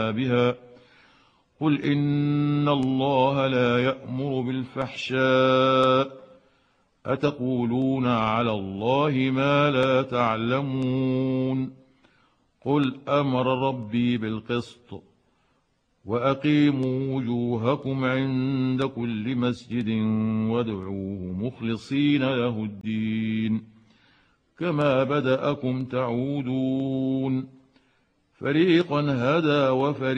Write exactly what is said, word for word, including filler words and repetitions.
بها قل إن الله لا يأمر بالفحشاء أتقولون على الله ما لا تعلمون قل أمر ربي بالقسط وأقيموا وجوهكم عند كل مسجد وادعوه مخلصين له الدين كما بدأكم تعودون فريقا هدى وفريقا